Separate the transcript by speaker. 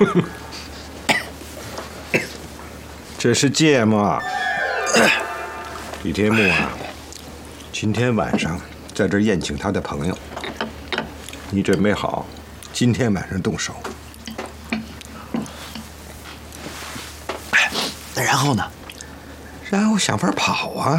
Speaker 1: 这是芥末。李天木啊，今天晚上在这儿宴请他的朋友，你准备好，今天晚上动手。
Speaker 2: 那然后呢？
Speaker 1: 然后想法跑啊。